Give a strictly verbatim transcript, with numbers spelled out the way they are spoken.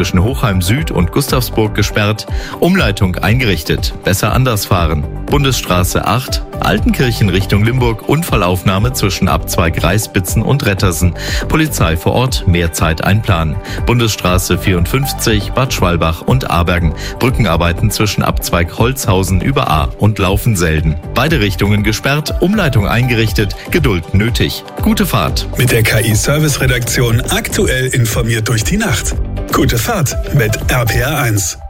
zwischen Hochheim Süd und Gustavsburg gesperrt, Umleitung eingerichtet, besser anders fahren. Bundesstraße acht, Altenkirchen Richtung Limburg, Unfallaufnahme zwischen Abzweig Reißbitzen und Rettersen. Polizei vor Ort, mehr Zeit einplanen. Bundesstraße vierundfünfzig, Bad Schwalbach und Abergen. Brückenarbeiten zwischen Abzweig Holzhausen über A und Laufenselden. Beide Richtungen gesperrt, Umleitung eingerichtet, Geduld nötig. Gute Fahrt. Mit der K I-Service-Redaktion aktuell informiert durch die Nacht. Gute Fahrt mit R P R eins.